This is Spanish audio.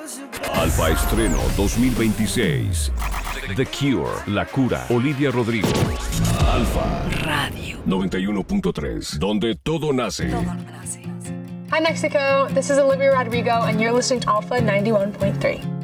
Alfa Estreno 2026. The Cure, La Cura, Olivia Rodrigo. Alfa Radio 91.3, donde todo nace. Hi Mexico, this is Olivia Rodrigo and you're listening to Alpha 91.3.